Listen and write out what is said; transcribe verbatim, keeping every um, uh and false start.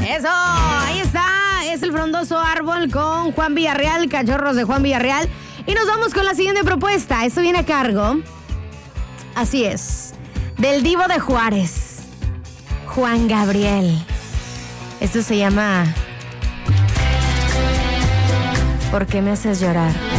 Eso, ahí está. Es el frondoso árbol con Juan Villarreal, Cachorros de Juan Villarreal. Y nos vamos con la siguiente propuesta. Esto viene a cargo, así es, del divo de Juárez, Juan Gabriel. Esto se llama ¿Por qué me haces llorar?